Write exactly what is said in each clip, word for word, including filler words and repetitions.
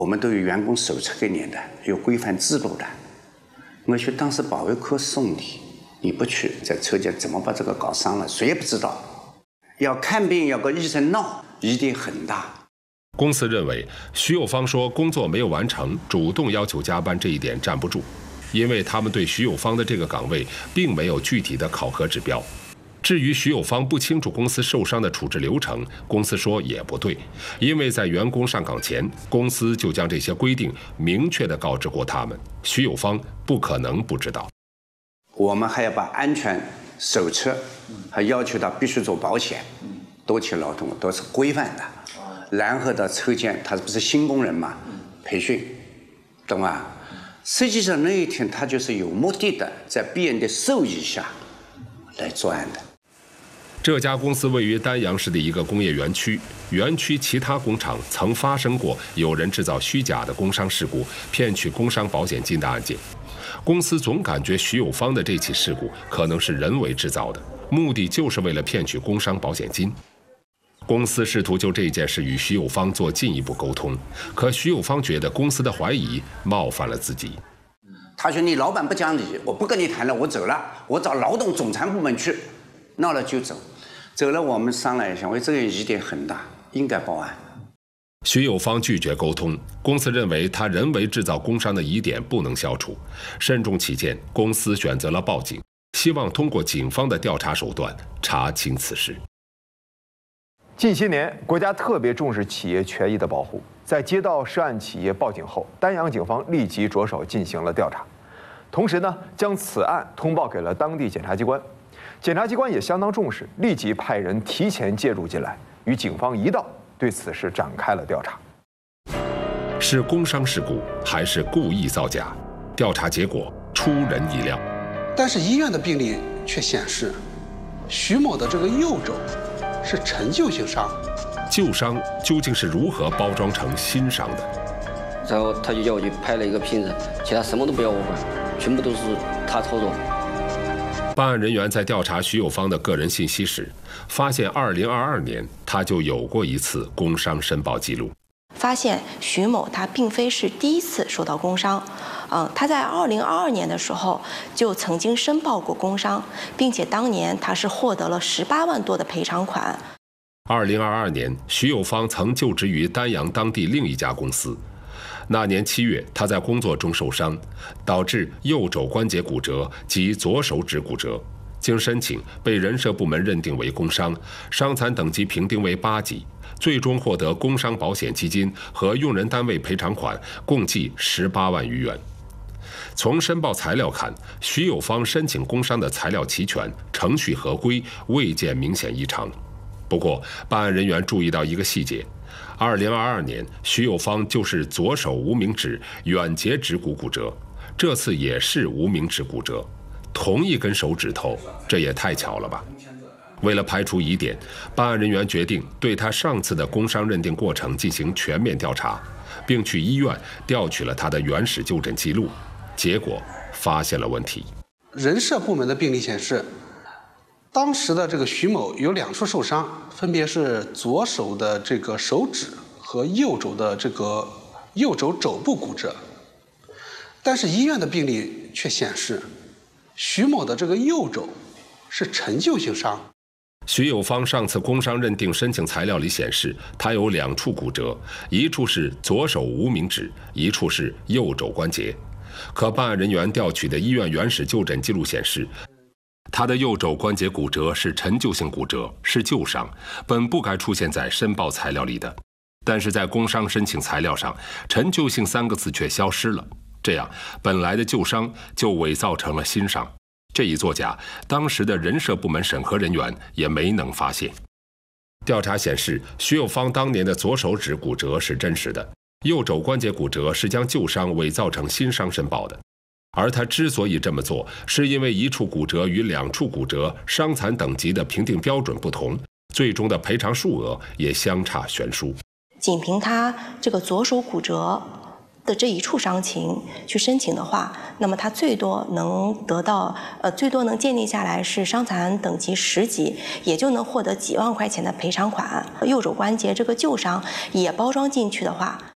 我们都有员工手册给你的，有规范制度的。我去当时保卫科送你，你不去，在车间怎么把这个搞伤了，谁也不知道。要看病要跟医生闹，疑点很大。 公司认为徐有芳说工作没有完成，主动要求加班这一点站不住，因为他们对徐有芳的这个岗位并没有具体的考核指标。至于徐有芳不清楚公司受伤的处置流程，公司说也不对，因为在员工上岗前，公司就将这些规定明确地告知过他们，徐有芳不可能不知道。 我们还要把安全手册，还要求他必须做保险，多期劳动都是规范的。然后到车间，他不是新工人嘛，培训，懂吧？实际上那一天他就是有目的的，在别人的授意下来作案的。 这家公司位于丹阳市的一个工业园区，园区其他工厂曾发生过有人制造虚假的工伤事故，骗取工伤保险金的案件。公司总感觉徐有芳的这起事故可能是人为制造的，目的就是为了骗取工伤保险金。公司试图就这件事与徐有芳做进一步沟通，可徐有芳觉得公司的怀疑冒犯了自己。 他说你老板不讲理，我不跟你谈了，我走了，我找劳动总参部门去，闹了就走。走了，我们商量一下，我这个疑点很大，应该报案。 徐有芳拒绝沟通，公司认为他人为制造工伤的疑点不能消除，慎重起见，公司选择了报警，希望通过警方的调查手段查清此事。 近些年，国家特别重视企业权益的保护。在接到涉案企业报警后，丹阳警方立即着手进行了调查，同时呢，将此案通报给了当地检察机关。检察机关也相当重视，立即派人提前介入进来，与警方一道对此事展开了调查。 是工伤事故还是故意造假？调查结果出人意料。 但是医院的病历却显示，徐某的这个右肘是陈旧性伤。 旧伤究竟是如何包装成新伤的？ 然后他就叫我去拍了一个片子，其他什么都不要我管，全部都是他操作。 办案人员在调查徐有芳的个人信息时，发现二零二二年他就有过一次工伤申报记录。 发现徐某他并非是第一次受到工伤，嗯，他在二零二二年的时候就曾经申报过工伤，并且当年他是获得了十八万多的赔偿款。 二零二二年，徐有芳曾就职于丹阳当地另一家公司。那年七月，他在工作中受伤，导致右肘关节骨折及左手指骨折。经申请，被人社部门认定为工伤，伤残等级评定为八级，最终获得工伤保险基金和用人单位赔偿款，共计十八万余元。从申报材料看，徐有芳申请工伤的材料齐全，程序合规，未见明显异常。不过，办案人员注意到一个细节：二零二二年，徐有芳就是左手无名指远节指骨骨折，这次也是无名指骨折，同一根手指头，这也太巧了吧？为了排除疑点，办案人员决定对他上次的工伤认定过程进行全面调查，并去医院调取了他的原始就诊记录，结果发现了问题。 人社部门的病历显示，当时的这个徐某有两处受伤，分别是左手的这个手指和右肘的这个右肘肘部骨折。但是医院的病历却显示，徐某的这个右肘是陈旧性伤。 徐有芳上次工伤认定申请材料里显示，他有两处骨折，一处是左手无名指，一处是右肘关节。可办案人员调取的医院原始就诊记录显示，他的右肘关节骨折是陈旧性骨折，是旧伤，本不该出现在申报材料里的。但是在工伤申请材料上，陈旧性三个字却消失了，这样本来的旧伤就伪造成了新伤。这一作假，当时的人社部门审核人员也没能发现。调查显示，徐有芳当年的左手指骨折是真实的，右肘关节骨折是将旧伤伪造成新伤申报的。而他之所以这么做，是因为一处骨折与两处骨折伤残等级的评定标准不同，最终的赔偿数额也相差悬殊。 仅凭他这个左手骨折的这一处伤情去申请的话，那么他最多能得到呃最多能鉴定下来是伤残等级十级，也就能获得几万块钱的赔偿款。右肘关节这个旧伤也包装进去的话，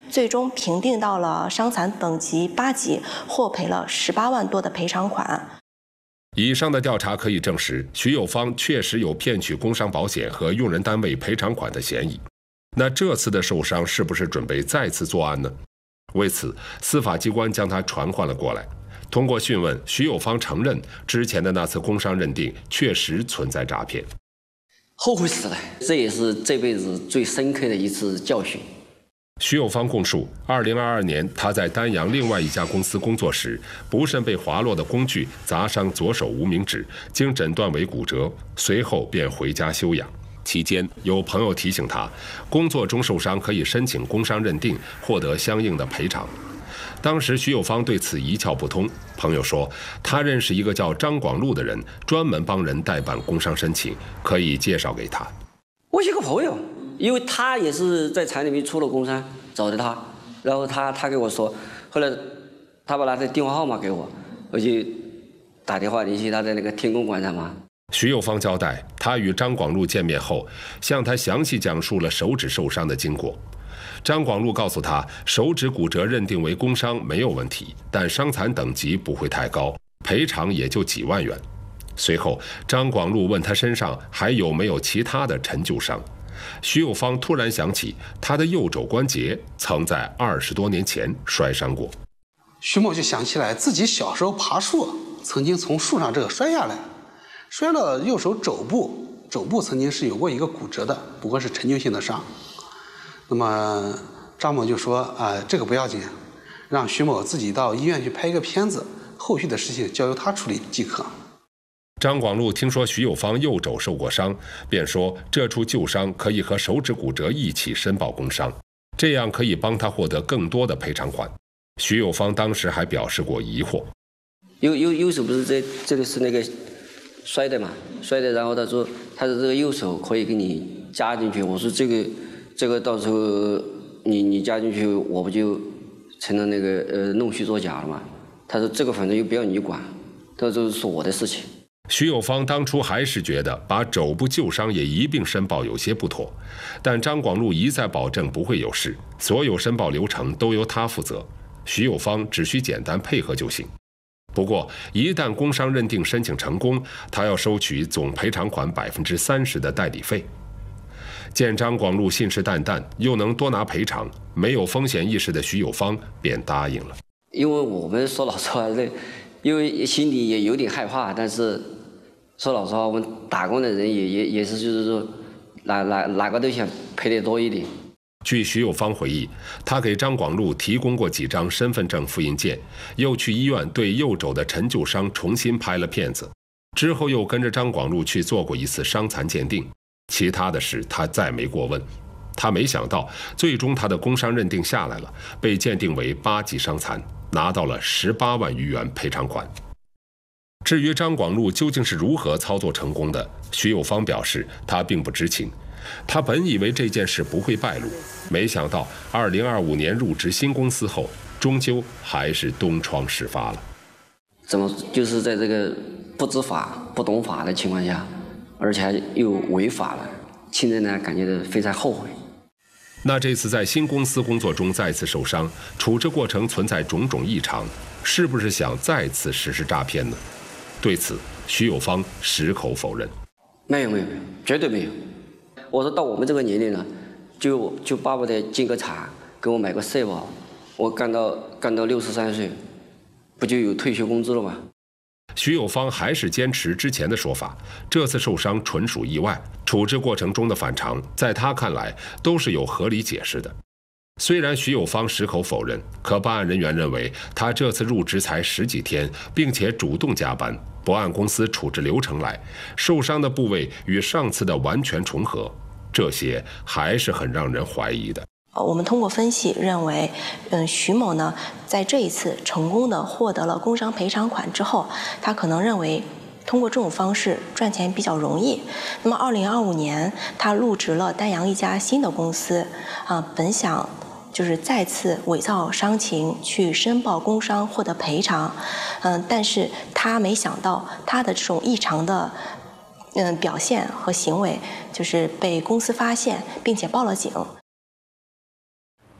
最终评定到了伤残等级八级，获赔了十八万多的赔偿款。 以上的调查可以证实，徐有芳确实有骗取工伤保险和用人单位赔偿款的嫌疑。那这次的受伤是不是准备再次作案呢？为此，司法机关将他传唤了过来。通过讯问，徐有芳承认之前的那次工伤认定确实存在诈骗。 后悔死了，这也是这辈子最深刻的一次教训。 徐有芳供述，二零二二年他在丹阳另外一家公司工作时，不慎被滑落的工具砸伤左手无名指，经诊断为骨折，随后便回家休养。期间，有朋友提醒他，工作中受伤可以申请工伤认定，获得相应的赔偿。当时徐有芳对此一窍不通。朋友说，他认识一个叫张广禄的人，专门帮人代办工伤申请，可以介绍给他。 我有个朋友，因为他也是在厂里面出了工伤，找的他，然后他他给我说，后来他把他的电话号码给我，我就打电话联系他在那个天宫广场嘛。 徐有芳交代，他与张广禄见面后，向他详细讲述了手指受伤的经过。张广禄告诉他，手指骨折认定为工伤没有问题，但伤残等级不会太高，赔偿也就几万元。随后，张广禄问他身上还有没有其他的陈旧伤。徐有芳突然想起，他的右肘关节曾在二十多年前摔伤过。 徐某就想起来自己小时候爬树，曾经从树上这个摔下来，摔了右手肘部，肘部曾经是有过一个骨折的，不过是陈旧性的伤。那么张某就说啊，这个不要紧，让徐某自己到医院去拍一个片子，后续的事情交由他处理即可。 张广禄听说徐有芳右肘受过伤，便说这处旧伤可以和手指骨折一起申报工伤，这样可以帮他获得更多的赔偿款。徐有芳当时还表示过疑惑， 右右右手不是这这里是那个摔的嘛，摔的，然后他说他的这个右手可以给你加进去，我说这个这个到时候你你加进去，我不就成了那个呃弄虚作假了嘛？他说这个反正又不要你管，他说这是我的事情。 徐有芳当初还是觉得把肘部旧伤也一并申报有些不妥，但张广禄一再保证不会有事，所有申报流程都由他负责，徐有芳只需简单配合就行。不过，一旦工伤认定申请成功，他要收取总赔偿款百分之三十的代理费。见张广禄信誓旦旦，又能多拿赔偿，没有风险意识的徐有芳便答应了。 因为我们说老实话，这因为心里也有点害怕，但是说老实话，我们打工的人也也也是就是说，哪哪哪个都想赔得多一点。 据徐有芳回忆，他给张广禄提供过几张身份证复印件，又去医院对右肘的陈旧伤重新拍了片子，之后又跟着张广禄去做过一次伤残鉴定，其他的事他再没过问。他没想到，最终他的工伤认定下来了，被鉴定为八级伤残，拿到了十八万余元赔偿款。至于张广禄究竟是如何操作成功的，徐有芳表示他并不知情。他本以为这件事不会败露，没想到二零二五年入职新公司后，终究还是东窗事发了。 怎么就是在这个不知法、不懂法的情况下，而且还又违法了，现在呢感觉到非常后悔。 那这次在新公司工作中再次受伤，处置过程存在种种异常，是不是想再次实施诈骗呢？对此，徐有芳矢口否认。 没有没有没有，绝对没有。我说到我们这个年龄了，就就巴不得进个厂，给我买个社保，我干到干到六十三岁，不就有退休工资了吗？ 徐有芳还是坚持之前的说法，这次受伤纯属意外，处置过程中的反常，在他看来都是有合理解释的。虽然徐有芳矢口否认，可办案人员认为他这次入职才十几天，并且主动加班，不按公司处置流程来，受伤的部位与上次的完全重合，这些还是很让人怀疑的。 我们通过分析认为，嗯，徐某呢，在这一次成功的获得了工伤赔偿款之后，他可能认为通过这种方式赚钱比较容易。那么，二零二五年他入职了丹阳一家新的公司，啊，本想就是再次伪造伤情去申报工伤获得赔偿，嗯，但是他没想到他的这种异常的嗯表现和行为，就是被公司发现，并且报了警。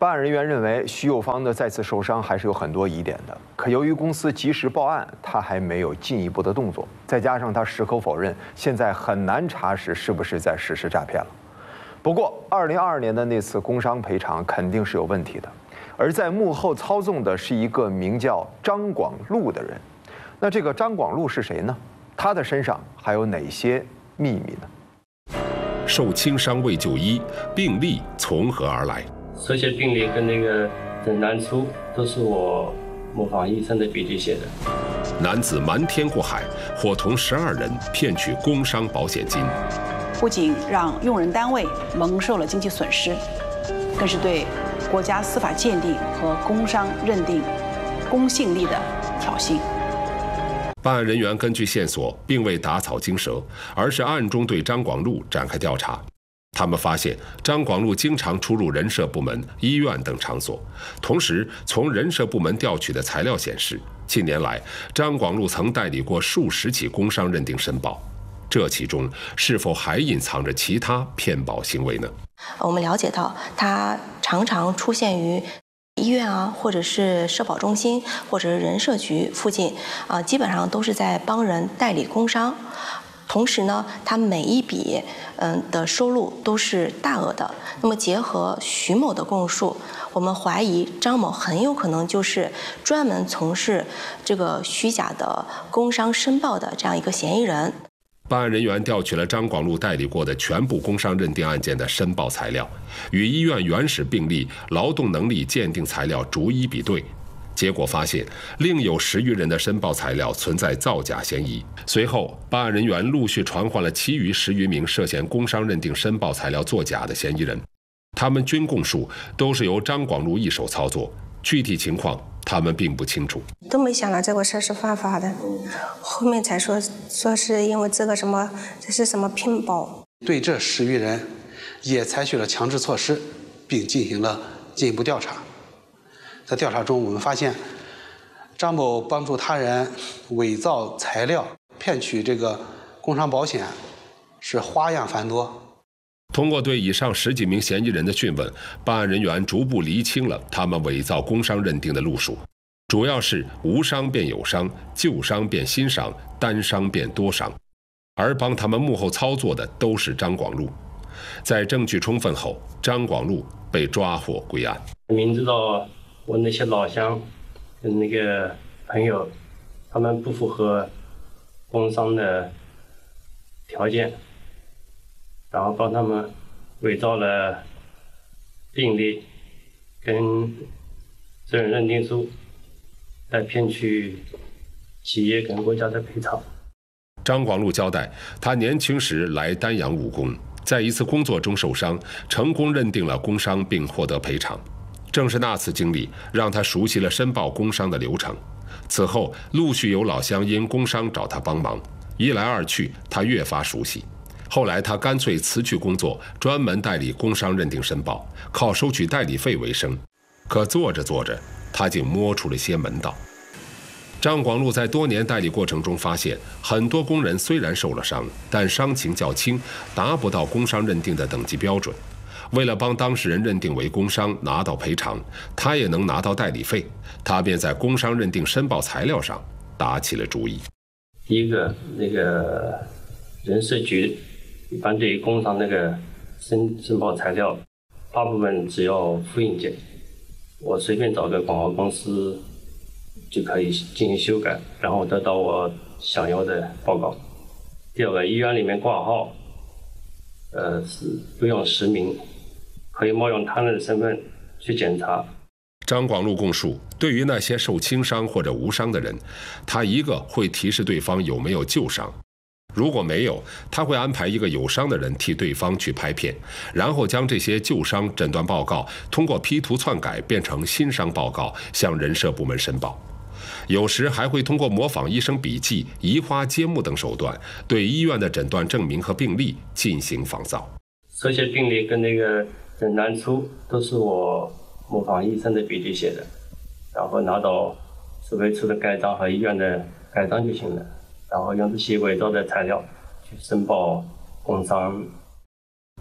办案人员认为徐有芳的再次受伤还是有很多疑点的，可由于公司及时报案，他还没有进一步的动作，再加上他矢口否认，现在很难查实是不是在实施诈骗了。不过，二零二二年的那次工伤赔偿肯定是有问题的，而在幕后操纵的是一个名叫张广禄的人。那这个张广禄是谁呢？他的身上还有哪些秘密呢？ 受轻伤未就医，病例从何而来？ 这些病例跟那个诊断书都是我模仿医生的笔迹写的。 男子瞒天过海，伙同十二人骗取工伤保险金， 不仅让用人单位蒙受了经济损失，更是对国家司法鉴定和工伤认定公信力的挑衅。 办案人员根据线索，并未打草惊蛇，而是暗中对张广禄展开调查。他们发现张广禄经常出入人社部门、医院等场所，同时从人社部门调取的材料显示，近年来张广禄曾代理过数十起工伤认定申报，这其中是否还隐藏着其他骗保行为呢？ 我们了解到，他常常出现于医院啊，或者是社保中心，或者是人社局附近啊，基本上都是在帮人代理工伤。同时呢，他每一笔嗯的收入都是大额的。那么结合徐某的供述，我们怀疑张某很有可能就是专门从事这个虚假的工伤申报的这样一个嫌疑人。 办案人员调取了张广禄代理过的全部工伤认定案件的申报材料，与医院原始病历、劳动能力鉴定材料逐一比对，结果发现另有十余人的申报材料存在造假嫌疑。随后，办案人员陆续传唤了其余十余名涉嫌工伤认定申报材料作假的嫌疑人，他们均供述都是由张广禄一手操作，具体情况他们并不清楚， 都没想到这个事儿是犯法的，后面才说说是因为这个什么，这是什么骗保。 对这十余人也采取了强制措施，并进行了进一步调查。在调查中，我们发现张某帮助他人伪造材料骗取这个工伤保险是花样繁多。 通过对以上十几名嫌疑人的讯问，办案人员逐步厘清了他们伪造工伤认定的路数，主要是无伤变有伤，旧伤变新伤，单伤变多伤，而帮他们幕后操作的都是张广禄。在证据充分后，张广禄被抓获归案。 明知道我那些老乡跟那个朋友，他们不符合工伤的条件，然后帮他们伪造了病历跟责任认定书，来骗取企业跟国家的赔偿。 张广禄交代，他年轻时来丹阳务工，在一次工作中受伤，成功认定了工伤并获得赔偿。正是那次经历，让他熟悉了申报工伤的流程。此后，陆续有老乡因工伤找他帮忙，一来二去，他越发熟悉。后来，他干脆辞去工作，专门代理工伤认定申报，靠收取代理费为生。可做着做着，他竟摸出了些门道。张广禄在多年代理过程中发现，很多工人虽然受了伤，但伤情较轻，达不到工伤认定的等级标准。为了帮当事人认定为工伤，拿到赔偿，他也能拿到代理费，他便在工伤认定申报材料上打起了主意。 第一个，那个人社局一般对于工伤那个申申报材料，大部分只要复印件，我随便找个广告公司就可以进行修改，然后得到我想要的报告。第二个，医院里面挂号，呃，是不用实名，可以冒用他人的身份去检查。 张广禄供述，对于那些受轻伤或者无伤的人，他一个会提示对方有没有旧伤，如果没有，他会安排一个有伤的人替对方去拍片，然后将这些旧伤诊断报告通过 P 图篡改变成新伤报告，向人社部门申报。有时还会通过模仿医生笔记、移花接木等手段，对医院的诊断证明和病历进行仿造。 这些病历跟那个诊断书都是我模仿医生的笔迹写的，然后拿到社会处的盖章和医院的盖章就行了，然后用这些伪造的材料去申报工伤。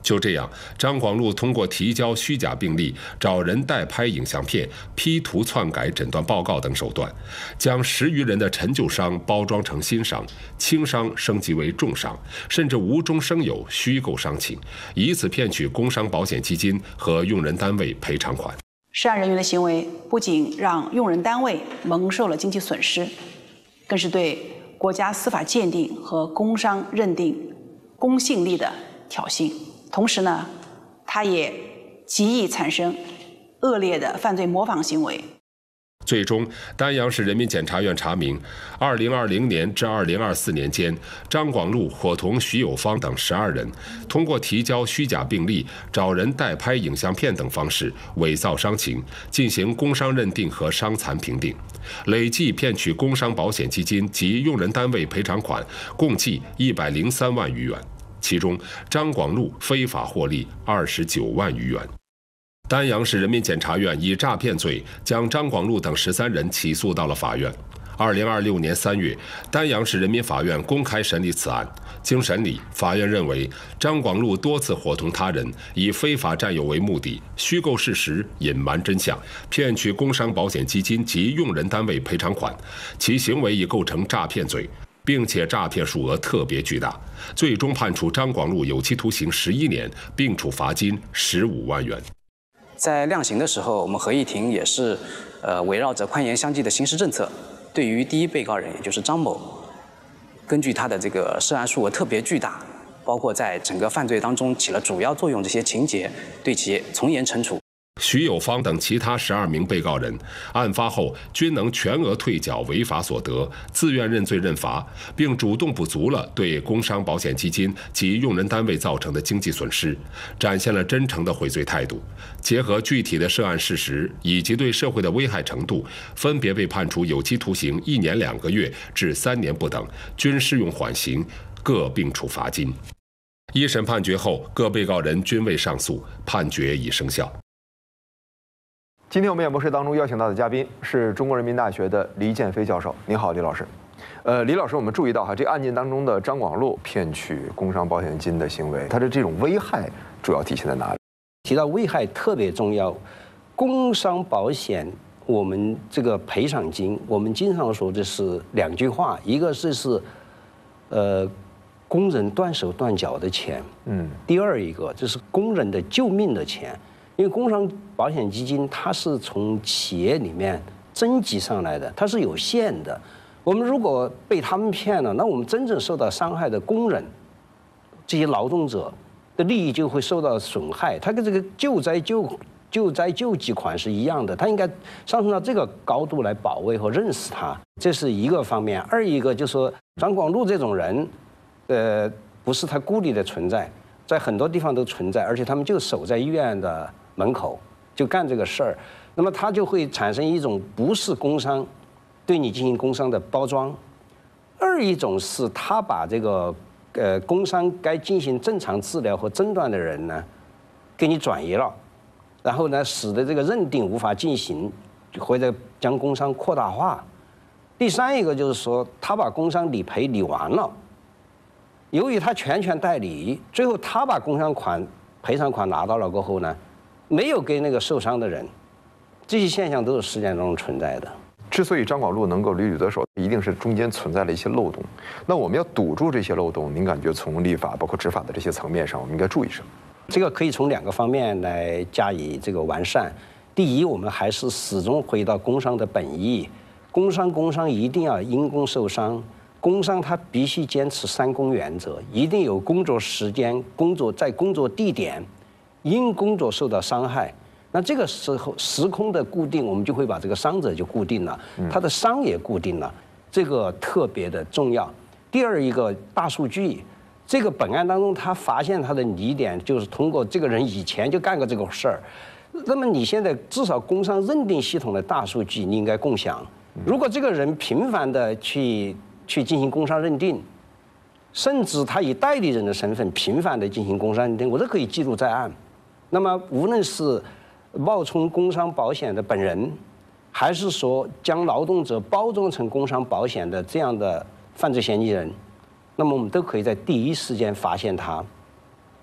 就这样，张广禄通过提交虚假病历、找人代拍影像片、P 图篡改诊断报告等手段，将十余人的陈旧伤包装成新伤，轻伤升级为重伤，甚至无中生有虚构伤情，以此骗取工伤保险基金和用人单位赔偿款。 涉案人员的行为不仅让用人单位蒙受了经济损失，更是对国家司法鉴定和工伤认定公信力的挑衅。同时呢，它也极易产生恶劣的犯罪模仿行为。 最终，丹阳市人民检察院查明，二零二零年至二零二四年间，张广禄伙同徐有芳等十二人，通过提交虚假病历、找人代拍影像片等方式伪造伤情，进行工伤认定和伤残评定，累计骗取工伤保险基金及用人单位赔偿款共计一百零三万余元，其中张广禄非法获利二十九万余元。丹阳市人民检察院以诈骗罪将张广禄等十三人起诉到了法院。二零二六年三月，丹阳市人民法院公开审理此案。经审理，法院认为张广禄多次伙同他人，以非法占有为目的，虚构事实、隐瞒真相，骗取工伤保险基金及用人单位赔偿款，其行为已构成诈骗罪，并且诈骗数额特别巨大，最终判处张广禄有期徒刑十一年，并处罚金十五万元。 在量刑的时候，我们合议庭也是，呃，围绕着宽严相济的刑事政策，对于第一被告人，也就是张某，根据他的这个涉案数额特别巨大，包括在整个犯罪当中起了主要作用这些情节，对其从严惩处。 徐有芳等其他十二名被告人，案发后均能全额退缴违法所得，自愿认罪认罚，并主动补足了对工伤保险基金及用人单位造成的经济损失，展现了真诚的悔罪态度。结合具体的涉案事实以及对社会的危害程度，分别被判处有期徒刑一年两个月至三年不等，均适用缓刑，各并处罚金。一审判决后，各被告人均未上诉，判决已生效。 今天我们演播室当中邀请到的嘉宾是中国人民大学的黎建飞教授。您好，李老师。呃，李老师，我们注意到哈，这个案件当中的张广禄骗取工伤保险金的行为，他的这种危害主要体现在哪里？ 提到危害特别重要，工伤保险我们这个赔偿金，我们经常说的是两句话，一个是是，呃，工人断手断脚的钱，嗯，第二一个就是工人的救命的钱。因为工伤保险基金它是从企业里面征集上来的，它是有限的。我们如果被他们骗了，那我们真正受到伤害的工人、这些劳动者的利益就会受到损害。它跟这个救灾救救灾救济款是一样的，它应该上升到这个高度来保卫和认识它，这是一个方面。二一个就是说，张广禄这种人，呃，不是他孤立的存在，在很多地方都存在，而且他们就守在医院的门口就干这个事儿，那么他就会产生一种不是工伤对你进行工伤的包装。二一种是他把这个呃工伤该进行正常治疗和诊断的人呢，给你转移了，然后呢使得这个认定无法进行，或者将工伤扩大化。第三一个就是说，他把工伤理赔理完了，由于他全权代理，最后他把工伤款赔偿款拿到了过后呢，没有给那个受伤的人，这些现象都是实践中存在的。 之所以张广禄能够屡屡得手，一定是中间存在了一些漏洞。那我们要堵住这些漏洞，您感觉从立法包括执法的这些层面上，我们应该注意什么？ 这个可以从两个方面来加以这个完善。第一，我们还是始终回到工伤的本意，工伤工伤一定要因工受伤。工伤它必须坚持三工原则，一定有工作时间、工作在工作地点，因工作受到伤害。那这个时候时空的固定，我们就会把这个伤者就固定了，他的伤也固定了，这个特别的重要。第二一个大数据，这个本案当中他发现他的疑点，就是通过这个人以前就干过这个事儿。那么你现在至少工伤认定系统的大数据你应该共享。如果这个人频繁的去去进行工伤认定，甚至他以代理人的身份频繁的进行工伤认定，我都可以记录在案。那么无论是冒充工伤保险的本人，还是说将劳动者包装成工伤保险的这样的犯罪嫌疑人，那么我们都可以在第一时间发现他，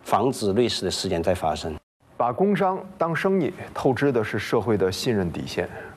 防止类似的事件再发生。 把工伤当生意，透支的是社会的信任底线。